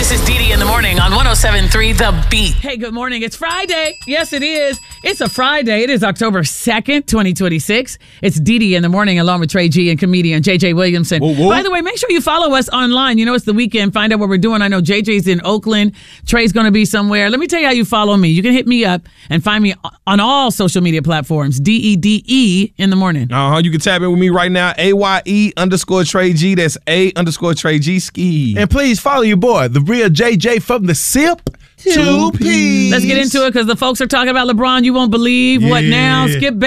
This is Dee Dee in the morning on 107.3 The Beat. Hey, good morning. It's Friday. Yes, it is. It's a Friday. It is October 2nd, 2026. It's Dee Dee in the morning along with Trey G and comedian JJ Williamson. Whoa, whoa. By the way, make sure you follow us online. You know, it's the weekend. Find out what we're doing. I know JJ's in Oakland. Trey's going to be somewhere. Let me tell you how you follow me. You can hit me up and find me on all social media platforms. DEDE in the morning. You can tap in with me right now. AYE_Trey G. That's A_Trey G ski. And please follow your boy, the real JJ from the SIP. 2P. Let's get into it because the folks are talking about LeBron. You won't believe what now. Skip